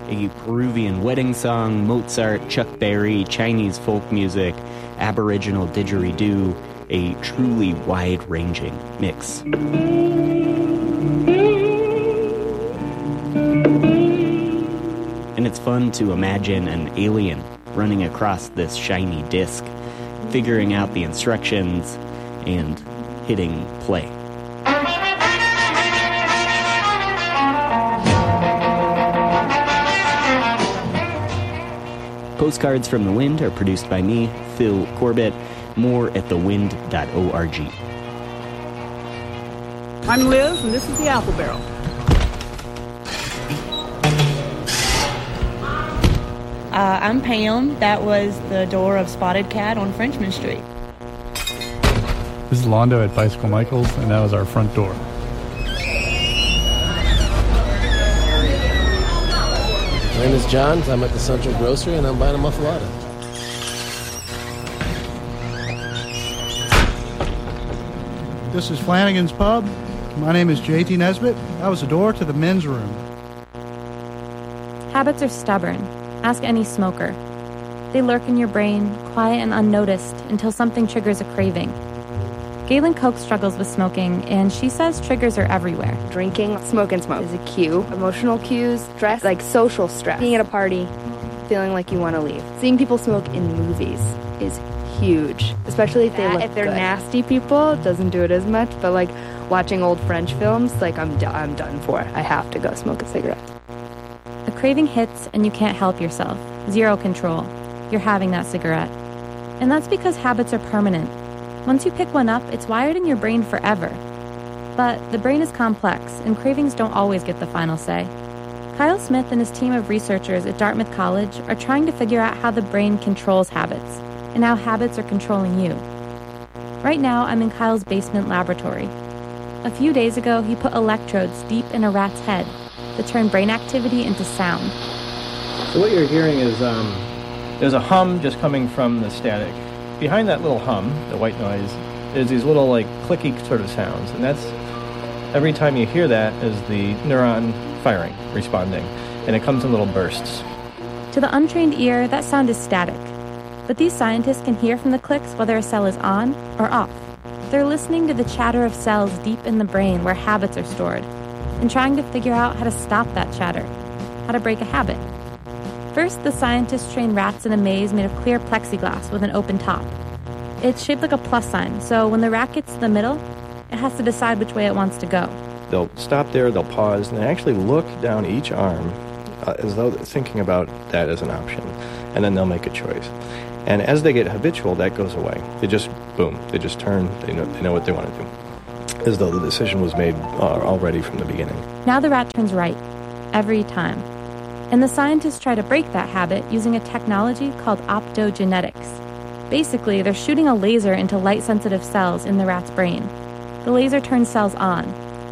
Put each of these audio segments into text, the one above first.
a Peruvian wedding song, Mozart, Chuck Berry, Chinese folk music, Aboriginal didgeridoo, a truly wide-ranging mix. And it's fun to imagine an alien running across this shiny disc, figuring out the instructions, and hitting play. Postcards from the Wind are produced by me, Phil Corbett. More at thewind.org. I'm Liz, and this is the Apple Barrel. I'm Pam. That was the door of Spotted Cat on Frenchman Street. This is Londo at Bicycle Michaels, and that was our front door. My name is John. I'm at the Central Grocery, and I'm buying a muffalata. This is Flanagan's Pub. My name is J.T. Nesbitt. That was the door to the men's room. Habits are stubborn. Ask any smoker. They lurk in your brain, quiet and unnoticed, until something triggers a craving. Galen Koch struggles with smoking, and she says triggers are everywhere. Drinking, smoke is a cue. Emotional cues, stress, like social stress. Being at a party, feeling like you want to leave. Seeing people smoke in movies is huge, especially if they're nasty people. Doesn't do it as much, but like watching old French films, like I'm done for. I have to go smoke a cigarette. The craving hits and you can't help yourself. Zero control. You're having that cigarette. And that's because habits are permanent. Once you pick one up, it's wired in your brain forever. But the brain is complex, and cravings don't always get the final say. Kyle Smith and his team of researchers at Dartmouth College are trying to figure out how the brain controls habits, and how habits are controlling you. Right now, I'm in Kyle's basement laboratory. A few days ago, he put electrodes deep in a rat's head that turn brain activity into sound. So what you're hearing is there's a hum just coming from the static. Behind that little hum, the white noise, there's these little like clicky sort of sounds, and that's every time you hear that is the neuron firing, responding, and it comes in little bursts. To the untrained ear, that sound is static. But these scientists can hear from the clicks whether a cell is on or off. They're listening to the chatter of cells deep in the brain where habits are stored, and trying to figure out how to stop that chatter, how to break a habit. First, the scientists train rats in a maze made of clear plexiglass with an open top. It's shaped like a plus sign, so when the rat gets to the middle, it has to decide which way it wants to go. They'll stop there, they'll pause, and they actually look down each arm as though they're thinking about that as an option, and then they'll make a choice. And as they get habitual, that goes away. They just, boom, they just turn, they know what they want to do, as though the decision was made already from the beginning. Now the rat turns right, every time. And the scientists try to break that habit using a technology called optogenetics. Basically, they're shooting a laser into light-sensitive cells in the rat's brain. The laser turns cells on.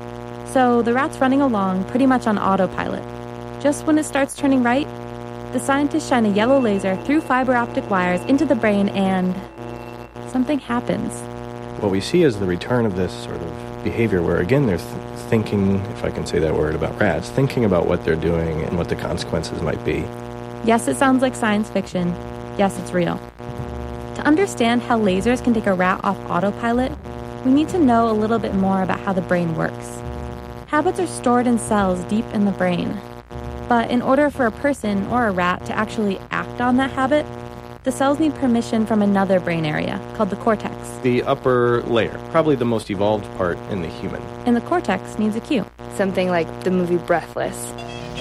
So the rat's running along pretty much on autopilot. Just when it starts turning right, the scientists shine a yellow laser through fiber optic wires into the brain and something happens. What we see is the return of this sort of behavior where, again, they're thinking, if I can say that word about rats, thinking about what they're doing and what the consequences might be. Yes, it sounds like science fiction. Yes, it's real. To understand how lasers can take a rat off autopilot, we need to know a little bit more about how the brain works. Habits are stored in cells deep in the brain. But in order for a person or a rat to actually act on that habit, the cells need permission from another brain area called the cortex. The upper layer, probably the most evolved part in the human. And the cortex needs a cue. Something like the movie Breathless.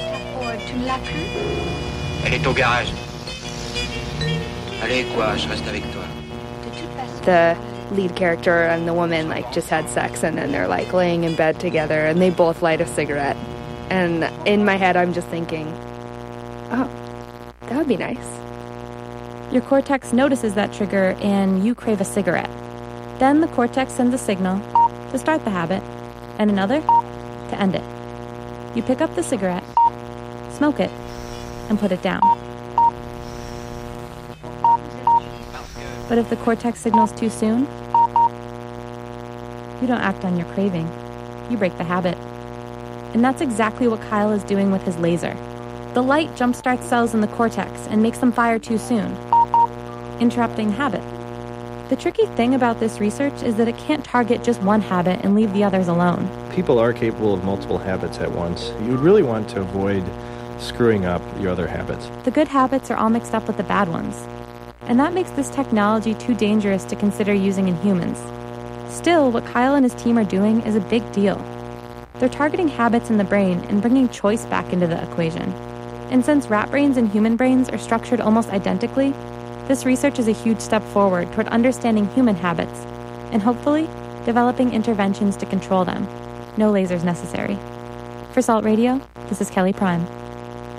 Tu l'as plus? Elle est au garage. Allez, quoi, je reste avec toi. The lead character and the woman just had sex, and then they're laying in bed together, and they both light a cigarette. And in my head, I'm just thinking, oh, that would be nice. Your cortex notices that trigger, and you crave a cigarette. Then the cortex sends a signal to start the habit, and another to end it. You pick up the cigarette, smoke it, and put it down. But if the cortex signals too soon, you don't act on your craving. You break the habit. And that's exactly what Kyle is doing with his laser. The light jumpstarts cells in the cortex and makes them fire too soon, interrupting habit. The tricky thing about this research is that it can't target just one habit and leave the others alone. People are capable of multiple habits at once. You'd really want to avoid screwing up your other habits. The good habits are all mixed up with the bad ones. And that makes this technology too dangerous to consider using in humans. Still, what Kyle and his team are doing is a big deal. They're targeting habits in the brain and bringing choice back into the equation. And since rat brains and human brains are structured almost identically, this research is a huge step forward toward understanding human habits and hopefully developing interventions to control them. No lasers necessary. For Salt Radio, this is Kelly Prime.